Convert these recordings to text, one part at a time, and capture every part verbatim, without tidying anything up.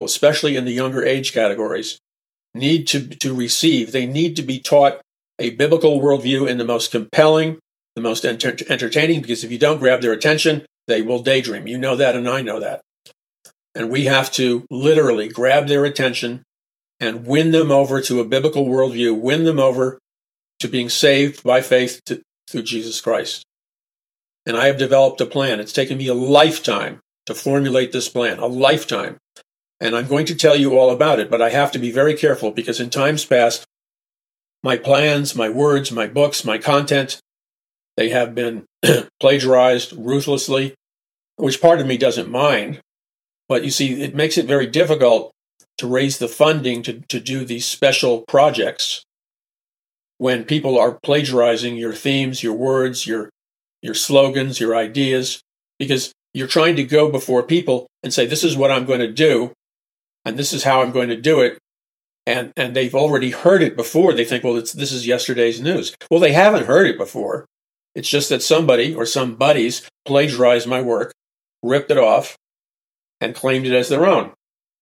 especially in the younger age categories, need to, to receive. They need to be taught a biblical worldview in the most compelling, the most enter- entertaining, because if you don't grab their attention, they will daydream. You know that, and I know that. And we have to literally grab their attention and win them over to a biblical worldview, win them over to being saved by faith to, through Jesus Christ. And I have developed a plan. It's taken me a lifetime to formulate this plan, a lifetime. And I'm going to tell you all about it, but I have to be very careful because in times past, my plans, my words, my books, my content, they have been plagiarized ruthlessly, which part of me doesn't mind. But you see, it makes it very difficult to raise the funding to, to do these special projects when people are plagiarizing your themes, your words, your your slogans, your ideas, because you're trying to go before people and say, this is what I'm going to do, and this is how I'm going to do it. And and they've already heard it before. They think, well, it's, this is yesterday's news. Well, they haven't heard it before. It's just that somebody or some buddies plagiarized my work, ripped it off, and claimed it as their own.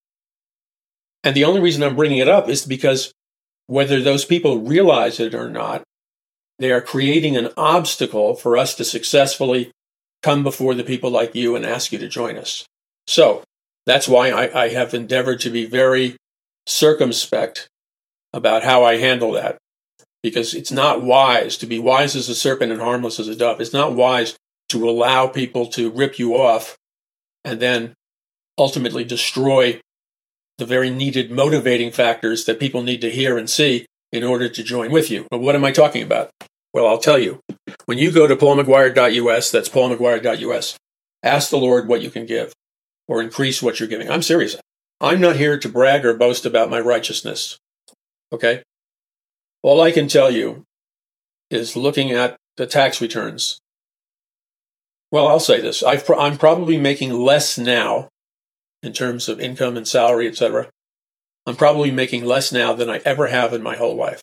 And the only reason I'm bringing it up is because whether those people realize it or not, they are creating an obstacle for us to successfully come before the people like you and ask you to join us. So that's why I, I have endeavored to be very circumspect about how I handle that, because it's not wise to be wise as a serpent and harmless as a dove. It's not wise to allow people to rip you off and then ultimately destroy the very needed motivating factors that people need to hear and see in order to join with you. But what am I talking about? Well, I'll tell you. When you go to paul mcguire dot u s, that's paul mcguire dot u s, ask the Lord what you can give or increase what you're giving. I'm serious. I'm not here to brag or boast about my righteousness. Okay? All I can tell you is looking at the tax returns. Well, I'll say this. I've pro- I'm probably making less now in terms of income and salary, et cetera. I'm probably making less now than I ever have in my whole life.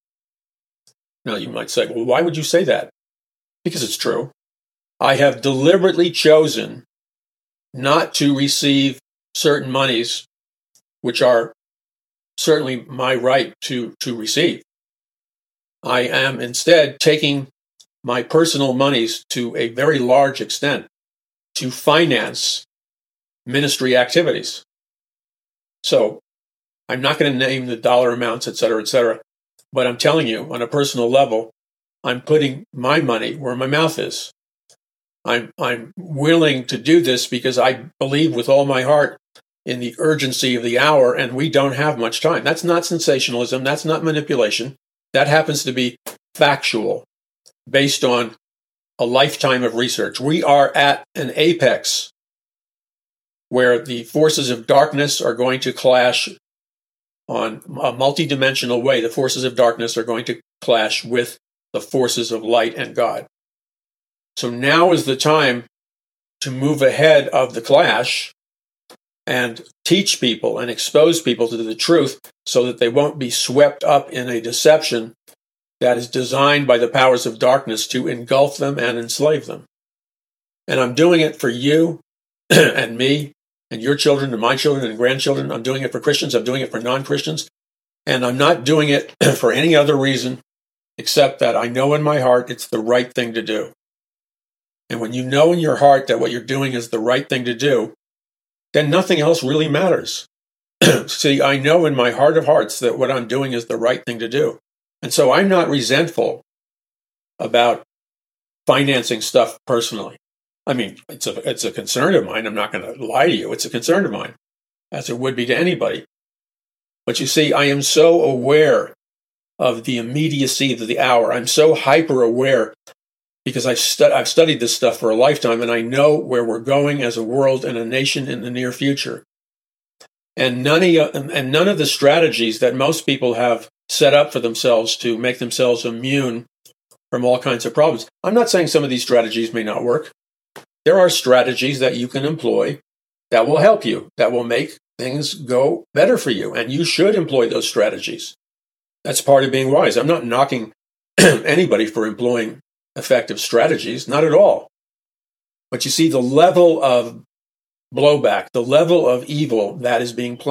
Now, you might say, well, why would you say that? Because it's true. I have deliberately chosen not to receive certain monies, which are certainly my right to, to receive. I am instead taking my personal monies to a very large extent to finance ministry activities. So I'm not going to name the dollar amounts, et cetera, et cetera. But I'm telling you, on a personal level, I'm putting my money where my mouth is. I'm I'm willing to do this because I believe with all my heart in the urgency of the hour, and we don't have much time. That's not sensationalism. That's not manipulation. That happens to be factual, based on a lifetime of research. We are at an apex where the forces of darkness are going to clash on a multidimensional way. The forces of darkness are going to clash with the forces of light and God. So now is the time to move ahead of the clash and teach people and expose people to the truth so that they won't be swept up in a deception that is designed by the powers of darkness to engulf them and enslave them. And I'm doing it for you and me and your children and my children and grandchildren. I'm doing it for Christians. I'm doing it for non-Christians. And I'm not doing it for any other reason except that I know in my heart it's the right thing to do. And when you know in your heart that what you're doing is the right thing to do, then nothing else really matters. See, I know in my heart of hearts that what I'm doing is the right thing to do. And so I'm not resentful about financing stuff personally. I mean, it's a it's a concern of mine. I'm not going to lie to you. It's a concern of mine, as it would be to anybody. But you see, I am so aware of the immediacy of the hour. I'm so hyper aware because I've, stu- I've studied this stuff for a lifetime, and I know where we're going as a world and a nation in the near future. And none of, and none of the strategies that most people have set up for themselves to make themselves immune from all kinds of problems. I'm not saying some of these strategies may not work. There are strategies that you can employ that will help you, that will make things go better for you, and you should employ those strategies. That's part of being wise. I'm not knocking anybody for employing effective strategies, not at all. But you see, the level of blowback, the level of evil that is being planned